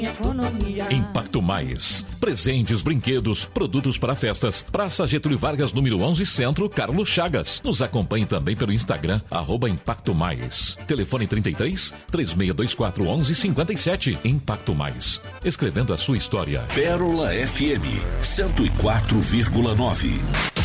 Impacto Mais. Presentes, brinquedos, produtos para festas. Praça Getúlio Vargas, número 11, Centro, Carlos Chagas. Nos acompanhe também pelo Instagram, @Impacto Mais. Telefone 33 3624 1157. Impacto Mais. Escrevendo a sua história. Pérola FM 104,9.